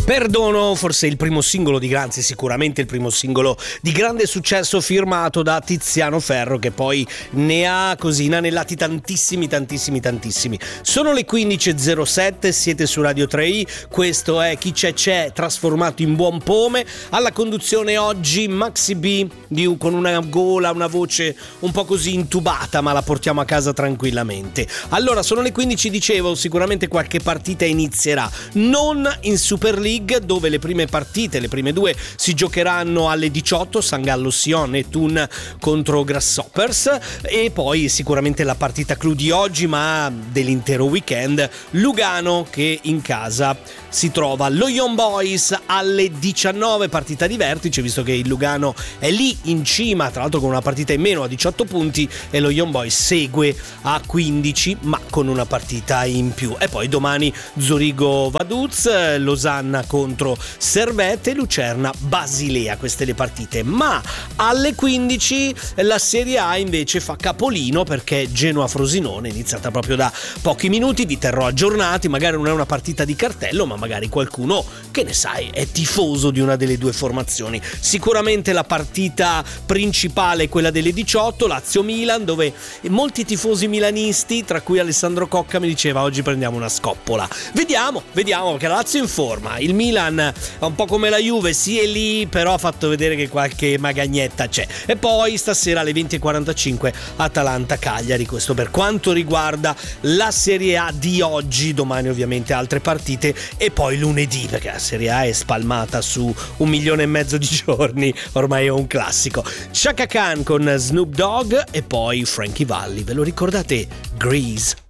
Perdono, forse il primo singolo di anzi sicuramente il primo singolo di grande successo firmato da Tiziano Ferro, che poi ne ha così inanellati tantissimi. Sono le 15.07, siete su Radio 3i, questo è Chi c'è trasformato in buon pome. Alla conduzione oggi Maxi B con una gola, una voce un po' così intubata, ma la portiamo a casa tranquillamente. Allora, sono le 15, dicevo, sicuramente qualche partita inizierà, non in Super League, dove le prime partite, le prime due, si giocheranno alle 18, San Gallo Sion e Thun contro Grasshoppers, e poi sicuramente la partita clou di oggi, ma dell'intero weekend, Lugano che in casa si trova lo Young Boys alle 19, partita di vertice, visto che il Lugano è lì in cima, tra l'altro con una partita in meno a 18 punti, e lo Young Boys segue a 15 ma con una partita in più. E poi domani Zurigo Vaduz, Losanna contro Servette, Lucerna Basilea, queste le partite. Ma alle 15 la Serie A invece fa capolino, perché Genoa Frosinone è iniziata proprio da pochi minuti. Vi terrò aggiornati, magari non è una partita di cartello, ma magari qualcuno, che ne sai, è tifoso di una delle due formazioni. Sicuramente la partita principale è quella delle 18, Lazio-Milan, dove molti tifosi milanisti, tra cui Alessandro Cocca, mi diceva oggi prendiamo una scoppola. Vediamo, perché la Lazio è in forma, il Milan è un po' come la Juve, sì è lì, però ha fatto vedere che qualche magagnetta c'è. E poi stasera alle 20.45 Atalanta-Cagliari, questo per quanto riguarda la Serie A di oggi. Domani ovviamente altre partite, e poi lunedì, perché la Serie A è spalmata su 1,5 milioni di giorni, ormai è un classico. Chaka Khan con Snoop Dogg e poi Frankie Valli, ve lo ricordate? Grease.